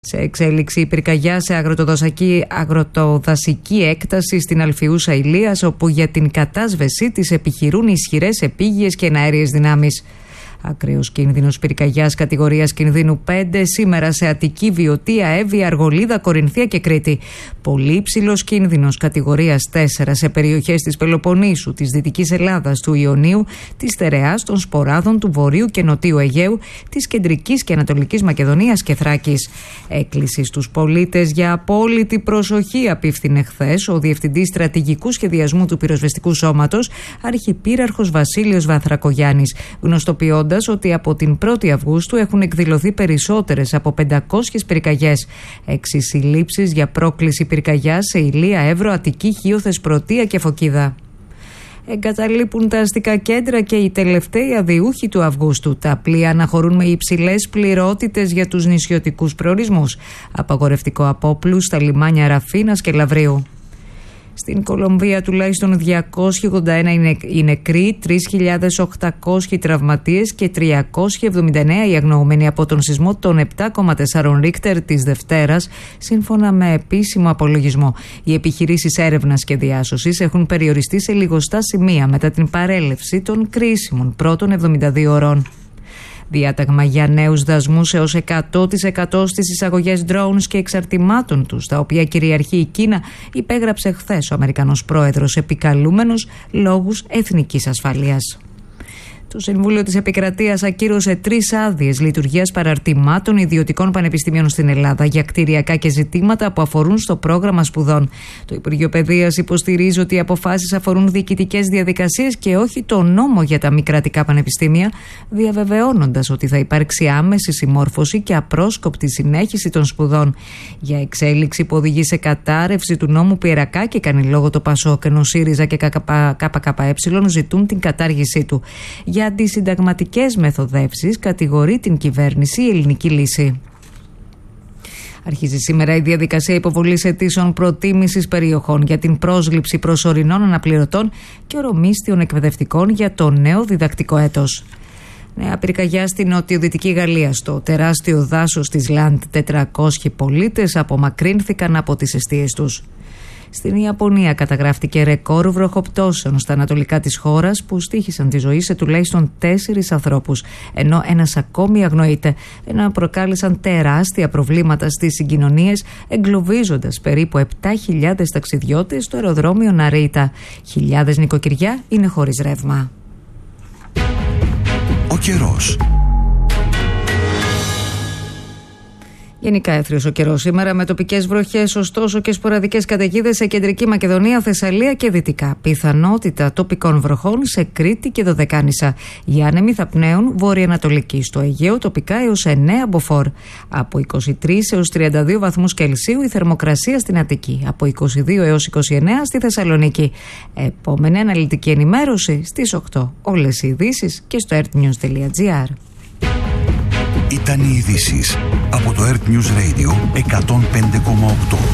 Σε εξέλιξη η πυρκαγιά σε αγροτοδασική έκταση στην Αλφιούσα Ηλίας, όπου για την κατάσβεσή της επιχειρούν ισχυρές επίγειες και εναέριες δυνάμεις. Ακραίος κίνδυνος πυρκαγιάς κατηγορίας κινδύνου 5 σήμερα σε Αττική, Βιωτία, Εύβοια, Αργολίδα, Κορινθία και Κρήτη. Πολύ υψηλός κίνδυνος κατηγορίας 4 σε περιοχές της Πελοποννήσου, της Δυτικής Ελλάδας, του Ιωνίου, της Στερεάς, των Σποράδων, του Βορείου και Νοτίου Αιγαίου, της Κεντρικής και Ανατολικής Μακεδονίας και Θράκης. Έκκληση στους πολίτες για απόλυτη προσοχή απίφθινε χθες ο Διευθυντής Στρατηγικού Σχεδιασμού του Πυροσβεστικού Σώματος, Αρχιπύραρχος Βασίλειος Βαθρακογιάννης, γνωστοποιώντας ότι από την 1η Αυγούστου έχουν εκδηλωθεί περισσότερες από 500 πυρκαγιές. 6 συλλήψεις για πρόκληση πυρκαγιάς σε Ηλία, Εύρο, Αττική, Χίο, Θεσπρωτεία και Φωκίδα. Εγκαταλείπουν τα αστικά κέντρα και οι τελευταίοι αδιούχοι του Αυγούστου. Τα πλοία αναχωρούν με υψηλές πληρότητες για τους νησιωτικούς προορισμούς. Απαγορευτικό απόπλου στα λιμάνια Ραφίνας και Λαβρίου. Στην Κολομβία τουλάχιστον 281 είναι νεκροί, 3.800 τραυματίες και 379 οι αγνοούμενοι από τον σεισμό των 7,4 Ρίχτερ της Δευτέρας, σύμφωνα με επίσημο απολογισμό. Οι επιχειρήσεις έρευνας και διάσωσης έχουν περιοριστεί σε λιγοστά σημεία μετά την παρέλευση των κρίσιμων πρώτων 72 ώρων. Διάταγμα για νέους δασμούς έως 100% στις εισαγωγές drones και εξαρτημάτων τους, τα οποία κυριαρχεί η Κίνα, υπέγραψε χθες ο Αμερικανός πρόεδρος, επικαλούμενος λόγους εθνικής ασφαλείας. Το Συμβούλιο της Επικρατείας ακύρωσε 3 άδειες λειτουργίας παραρτημάτων ιδιωτικών πανεπιστημίων στην Ελλάδα για κτηριακά και ζητήματα που αφορούν στο πρόγραμμα σπουδών. Το Υπουργείο Παιδείας υποστηρίζει ότι οι αποφάσεις αφορούν διοικητικές διαδικασίες και όχι το νόμο για τα μη κρατικά πανεπιστήμια, διαβεβαιώνοντας ότι θα υπάρξει άμεση συμμόρφωση και απρόσκοπτη συνέχιση των σπουδών. Για εξέλιξη που οδηγεί σε κατάρρευση του νόμου που Ιερακάκη κάνει λόγο το Πασόκ, ενώ ΣΥΡΙΖΑ και ΚΚΕ ζητούν την κατάργησή του. Για αντισυνταγματικές μεθοδεύσεις κατηγορεί την κυβέρνηση η Ελληνική Λύση. Αρχίζει σήμερα η διαδικασία υποβολής αιτήσεων προτίμησης περιοχών για την πρόσληψη προσωρινών αναπληρωτών και ορομίστιων εκπαιδευτικών για το νέο διδακτικό έτος. Νέα πυρκαγιά στην νοτιοδυτική Γαλλία. Στο τεράστιο δάσος της Λαντ, 400 πολίτες απομακρύνθηκαν από τις εστίες τους. Στην Ιαπωνία καταγράφτηκε ρεκόρ βροχοπτώσεων στα ανατολικά της χώρας που στοίχησαν τη ζωή σε τουλάχιστον 4 ανθρώπους, ενώ ένας ακόμη αγνοείται, ενώ προκάλεσαν τεράστια προβλήματα στις συγκοινωνίες, εγκλωβίζοντας περίπου 7.000 ταξιδιώτες στο αεροδρόμιο Ναρίτα. Χιλιάδες νοικοκυριά είναι χωρίς ρεύμα. Ο καιρός. Γενικά έθριος ο καιρός σήμερα με τοπικές βροχές, ωστόσο και σποραδικές καταιγίδες σε κεντρική Μακεδονία, Θεσσαλία και Δυτικά. Πιθανότητα τοπικών βροχών σε Κρήτη και Δωδεκάνησα. Οι άνεμοι θα πνέουν βορειοανατολική. Στο Αιγαίο τοπικά έως 9 μποφόρ. Από 23 έως 32 βαθμούς Κελσίου η θερμοκρασία στην Αττική. Από 22 έως 29 στη Θεσσαλονίκη. Επόμενη αναλυτική ενημέρωση στις 8. Όλες οι ειδήσεις και στο earthnews.gr. Ήταν οι ειδήσεις από το Earth News Radio 105,8.